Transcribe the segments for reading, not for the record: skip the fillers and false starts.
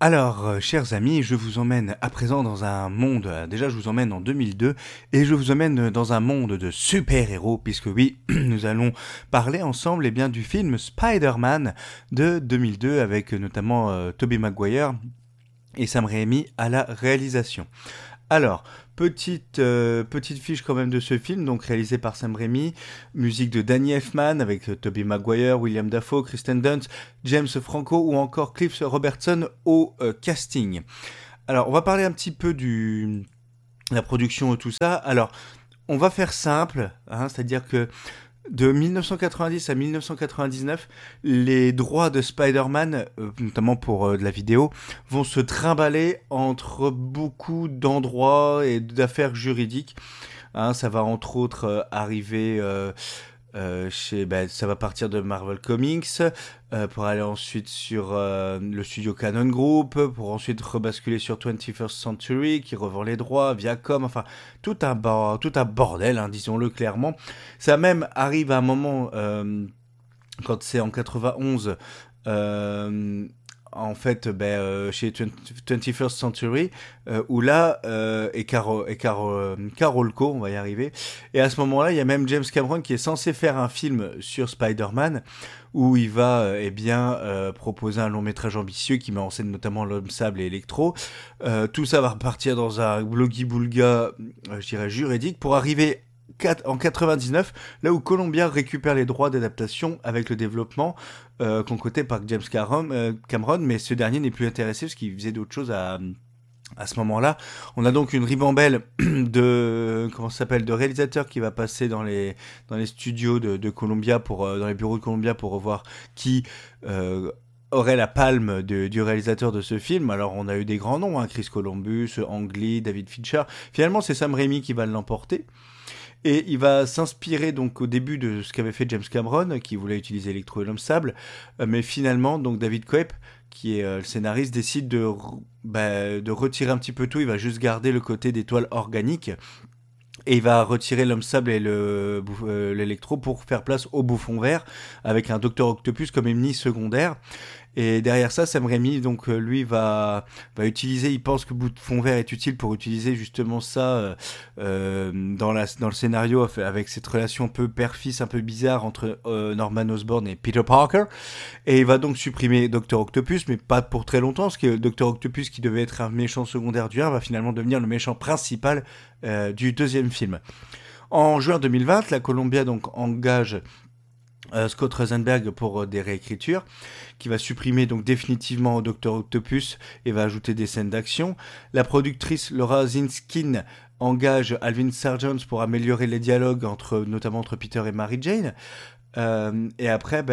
Alors, chers amis, je vous emmène à présent dans un monde, déjà je vous emmène en 2002, et je vous emmène dans un monde de super-héros, puisque oui, nous allons parler ensemble bien, du film Spider-Man de 2002, avec notamment Tobey Maguire et Sam Raimi à la réalisation. Alors, petite fiche quand même de ce film, donc réalisé par Sam Raimi, musique de Danny Elfman avec Tobey Maguire, William Dafoe, Kristen Dunst, James Franco ou encore Cliff Robertson au casting. Alors, on va parler un petit peu de la production et tout ça. Alors, on va faire simple, c'est-à-dire que de 1990 à 1999, les droits de Spider-Man, notamment pour de la vidéo, vont se trimballer entre beaucoup d'endroits et d'affaires juridiques. Ça va entre autres arriver ça va partir de Marvel Comics pour aller ensuite sur le studio Canon Group, pour ensuite rebasculer sur 21st Century qui revend les droits, Viacom, enfin tout un bordel, disons-le clairement. Ça même arrive à un moment, quand c'est en 91, euh, en fait, chez 21st Century, où là, Carolco, on va y arriver. Et à ce moment-là, il y a même James Cameron qui est censé faire un film sur Spider-Man, où il va proposer un long métrage ambitieux qui met en scène notamment l'homme sable et Electro. Tout ça va repartir dans un bloggy-boulga, je dirais, juridique, pour arriver en 99, là où Columbia récupère les droits d'adaptation avec le développement concocté par James Cameron, mais ce dernier n'est plus intéressé parce qu'il faisait d'autres choses à ce moment-là. On a donc une ribambelle de réalisateurs qui va passer dans les studios de Columbia dans les bureaux de Columbia pour revoir qui aurait la palme du réalisateur de ce film. Alors on a eu des grands noms, Chris Columbus, Ang Lee, David Fincher. Finalement c'est Sam Raimi qui va l'emporter. Et il va s'inspirer donc au début de ce qu'avait fait James Cameron, qui voulait utiliser Electro et l'homme sable, mais finalement donc David Koepp, qui est le scénariste, décide de retirer un petit peu tout. Il va juste garder le côté des toiles organiques. Et il va retirer l'homme sable et l'électro pour faire place au bouffon vert, avec un Docteur Octopus comme ennemi secondaire. Et derrière ça, Sam Raimi, donc lui va utiliser, il pense que Bouffon Vert est utile pour utiliser justement ça dans le scénario, avec cette relation un peu père-fils, un peu bizarre entre Norman Osborn et Peter Parker. Et il va donc supprimer Docteur Octopus, mais pas pour très longtemps, parce que Docteur Octopus, qui devait être un méchant secondaire du 1, va finalement devenir le méchant principal du deuxième film. En juin 2020, la Columbia donc engage Scott Rosenberg pour des réécritures, qui va supprimer donc définitivement Dr Octopus et va ajouter des scènes d'action. La productrice Laura Zinskin engage Alvin Sargent pour améliorer les dialogues notamment entre Peter et Mary Jane. Et après,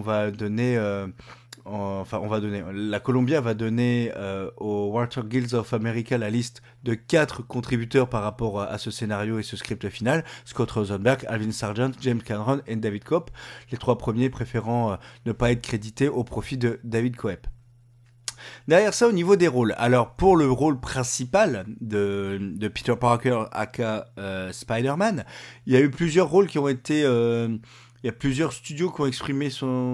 la Columbia va donner au Writer Guild of America la liste de 4 contributeurs par rapport à ce scénario et ce script final: Scott Rosenberg, Alvin Sargent, James Cameron et David Koepp, les 3 premiers préférant ne pas être crédités au profit de David Koepp. Derrière ça, au niveau des rôles, alors pour le rôle principal de Peter Parker aka Spider-Man, il y a eu plusieurs rôles qui ont été il y a plusieurs studios qui ont exprimé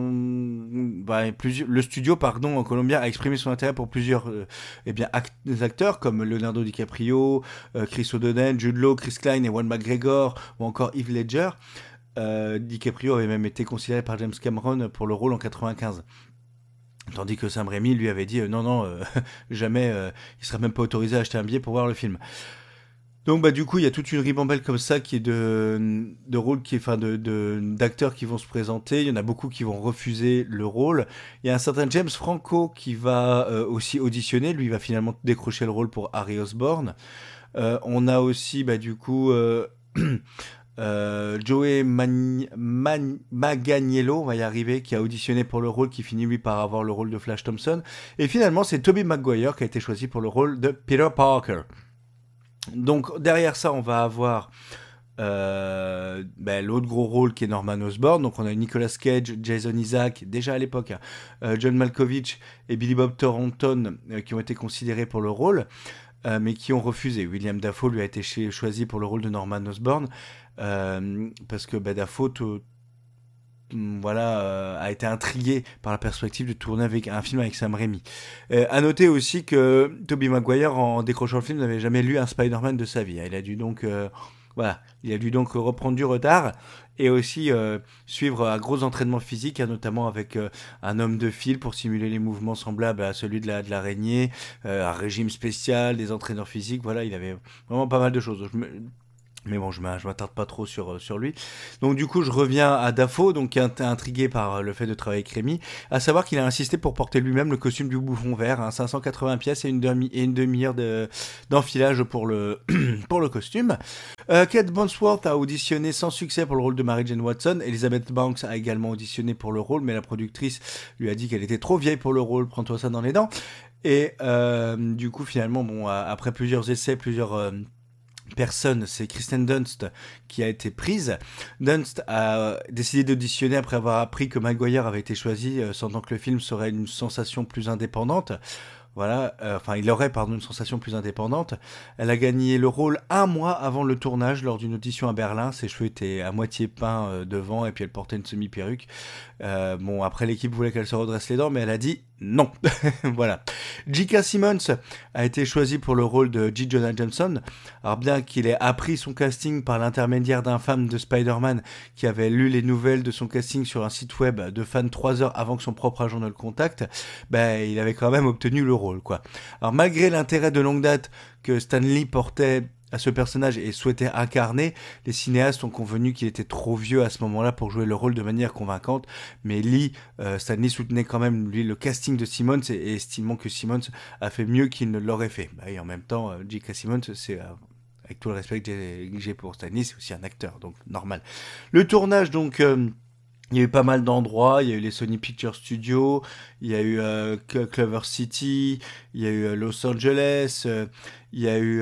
le studio, en Columbia a exprimé son intérêt pour plusieurs acteurs comme Leonardo DiCaprio, Chris O'Donnell, Jude Law, Chris Klein, Ewan McGregor ou encore Heath Ledger. DiCaprio avait même été considéré par James Cameron pour le rôle en 95. Tandis que Sam Raimi lui avait dit non, jamais, il serait même pas autorisé à acheter un billet pour voir le film. Donc du coup il y a toute une ribambelle comme ça qui est de rôles d'acteurs qui vont se présenter. Il y en a beaucoup qui vont refuser le rôle. Il y a un certain James Franco qui va aussi auditionner. Lui il va finalement décrocher le rôle pour Harry Osborn. On a aussi Joey Manganiello, on va y arriver, qui a auditionné pour le rôle, qui finit lui par avoir le rôle de Flash Thompson. Et finalement c'est Tobey Maguire qui a été choisi pour le rôle de Peter Parker. Donc derrière ça, on va avoir l'autre gros rôle qui est Norman Osborn. Donc on a Nicolas Cage, Jason Isaac, déjà à l'époque, John Malkovich et Billy Bob Thornton qui ont été considérés pour le rôle, mais qui ont refusé. William Dafoe lui a été choisi pour le rôle de Norman Osborn parce que Dafoe a été intrigué par la perspective de tourner avec un film avec Sam Raimi. À noter aussi que Tobey Maguire, en décrochant le film, n'avait jamais lu un Spider-Man de sa vie. Il a dû donc reprendre du retard et aussi suivre un gros entraînement physique, notamment avec un homme de fil pour simuler les mouvements semblables à celui de l'araignée, un régime spécial, des entraîneurs physiques. Voilà, il avait vraiment pas mal de choses. Mais bon, je m'attarde pas trop sur lui. Donc du coup, je reviens à Dafoe, donc qui est intrigué par le fait de travailler avec Rémi, à savoir qu'il a insisté pour porter lui-même le costume du bouffon vert, 580 pièces et une demi-heure d'enfilage pour le pour le costume. Kate Bosworth a auditionné sans succès pour le rôle de Mary Jane Watson. Elizabeth Banks a également auditionné pour le rôle, mais la productrice lui a dit qu'elle était trop vieille pour le rôle. Prends-toi ça dans les dents. Et du coup, finalement, après plusieurs essais, personne, c'est Kristen Dunst qui a été prise. Dunst a décidé d'auditionner après avoir appris que Maguire avait été choisi, sentant que le film serait une sensation plus indépendante. Voilà, il aurait, une sensation plus indépendante. Elle a gagné le rôle un mois avant le tournage lors d'une audition à Berlin. Ses cheveux étaient à moitié peints devant et puis elle portait une semi-perruque. Après l'équipe voulait qu'elle se redresse les dents, mais elle a dit non. Voilà. J.K. Simmons a été choisi pour le rôle de J. Jonah Jameson. Alors bien qu'il ait appris son casting par l'intermédiaire d'un fan de Spider-Man qui avait lu les nouvelles de son casting sur un site web de fans 3 heures avant que son propre agent ne le contacte, il avait quand même obtenu le rôle, quoi. Alors malgré l'intérêt de longue date que Stan Lee portait à ce personnage et souhaitait incarner, les cinéastes ont convenu qu'il était trop vieux à ce moment-là pour jouer le rôle de manière convaincante, mais Stan Lee soutenait quand même le casting de Simmons et estimant que Simmons a fait mieux qu'il ne l'aurait fait. Et en même temps, J.K. Simmons, c'est avec tout le respect que j'ai pour Stan Lee, c'est aussi un acteur, donc normal. Le tournage, donc il y a eu pas mal d'endroits, il y a eu les Sony Pictures Studios, il y a eu Clover City, il y a eu Los Angeles, il y a eu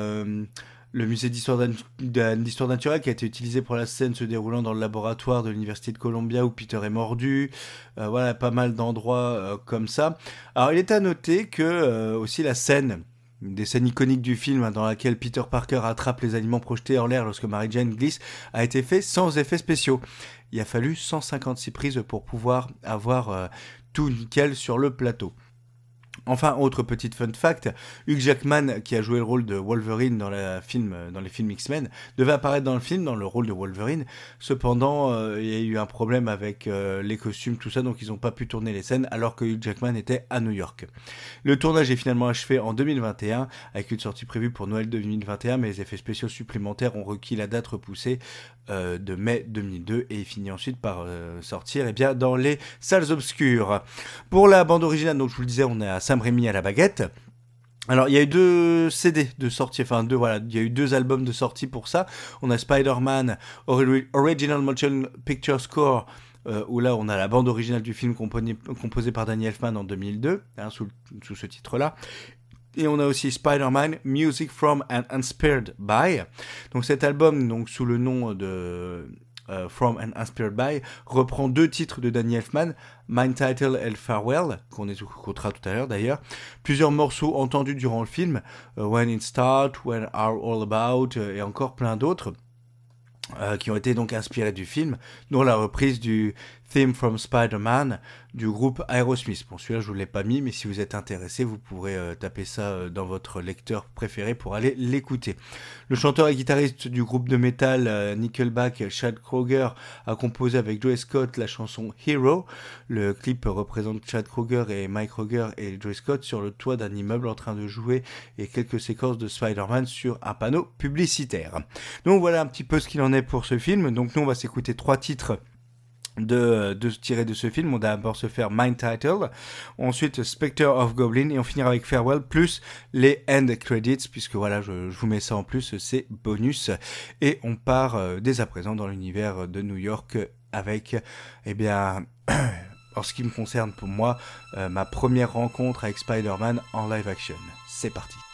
le musée d'histoire naturelle qui a été utilisé pour la scène se déroulant dans le laboratoire de l'université de Columbia où Peter est mordu. Voilà, pas mal d'endroits comme ça. Alors il est à noter que aussi la scène, une des scènes iconiques du film dans laquelle Peter Parker attrape les aliments projetés en l'air lorsque Mary Jane glisse, a été fait sans effets spéciaux. Il a fallu 156 prises pour pouvoir avoir tout nickel sur le plateau. Enfin, autre petite fun fact, Hugh Jackman, qui a joué le rôle de Wolverine dans les films X-Men, devait apparaître dans le film, dans le rôle de Wolverine. Cependant, il y a eu un problème avec les costumes, tout ça, donc ils n'ont pas pu tourner les scènes, alors que Hugh Jackman était à New York. Le tournage est finalement achevé en 2021, avec une sortie prévue pour Noël 2021, mais les effets spéciaux supplémentaires ont requis la date repoussée de mai 2002, et il finit ensuite par sortir dans les salles obscures. Pour la bande originale, donc je vous le disais, on est à Sam Raimi à la baguette. Alors, il y a eu 2 CD de sortie, il y a eu 2 albums de sortie pour ça. On a Spider-Man Original Motion Picture Score, où là, on a la bande originale du film composée par Danny Elfman en 2002, sous ce titre-là. Et on a aussi Spider-Man Music from and Inspired by. Donc cet album, donc sous le nom de From and Inspired by, reprend 2 titres de Danny Elfman, Mind Title et Farewell, qu'on écoutera tout à l'heure d'ailleurs, plusieurs morceaux entendus durant le film, When It Start, When Are All About, et encore plein d'autres, qui ont été donc inspirés du film, dont la reprise du Theme from Spider-Man du groupe Aerosmith. Bon, celui-là je vous l'ai pas mis, mais si vous êtes intéressé, vous pourrez taper ça dans votre lecteur préféré pour aller l'écouter. Le chanteur et guitariste du groupe de métal Nickelback, Chad Kroeger, a composé avec Joe Scott la chanson Hero. Le clip représente Chad Kroeger et Mike Kroeger et Joe Scott sur le toit d'un immeuble en train de jouer et quelques séquences de Spider-Man sur un panneau publicitaire. Donc voilà un petit peu ce qu'il en est pour ce film. Donc nous on va s'écouter 3 titres tirés de ce film. On va d'abord se faire Mind Title, ensuite Spectre of Goblin, et on finira avec Farewell plus les end credits, puisque voilà, je vous mets ça en plus, c'est bonus, et on part dès à présent dans l'univers de New York avec, en ce qui me concerne pour moi, ma première rencontre avec Spider-Man en live action. C'est parti.